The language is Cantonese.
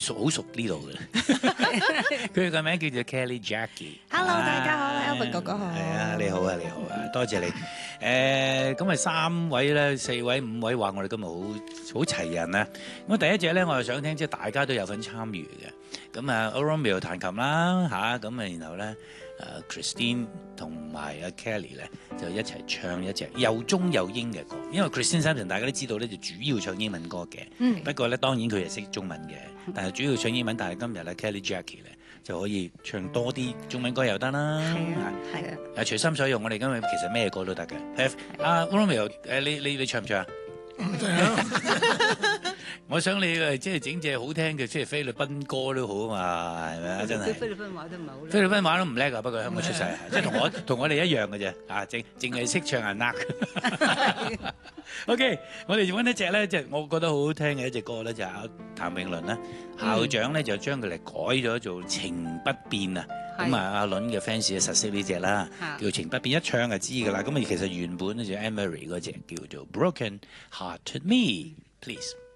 好熟呢度嘅，佢個名叫做 Kelly Jackie。Hello， 大家好 ，Albert 哥哥好。 係啊，你好啊，你好啊，多謝你。咁啊3位咧、4位、5位話我哋今日好齊人啊。咁第一隻咧，我就想聽即係大家都有份參與嘅。咁啊 Romeo 彈琴啦嚇，咁啊然後咧Christine 同埋阿 Kelly 咧就一齊唱一隻又中又英嘅歌。因為 Christine Sampson 大家都知道咧，就主要唱英文歌嘅。不過咧當然佢係識中文嘅。但係主要唱英文，但係今日咧 Kelly Jackie 咧就可以唱多啲中文歌又得啦。 係啊， 隨心所欲，我哋今日其實咩歌都得嘅。阿 Romeo，你唱唔唱啊？我想你即係整隻好聽嘅，即係菲律賓歌都好啊嘛，係咪啊？真係。 菲律賓話都唔係好叻。 菲律賓話都唔叻啊，不過香港出世，即係同我哋一樣嘅啫。啊，淨係識唱阿 Nak。OK， 我哋揾一隻咧，即係我覺得好好聽嘅一隻歌咧，就係譚詠麟啦。校長咧就將佢嚟改咗做情不變啊。咁啊，阿倫嘅 fans 實識呢隻啦，叫情不變，一唱就知㗎啦。咁啊，其實原本咧就 Anne Marie 嗰隻叫做 Broken Hearted Me，Please。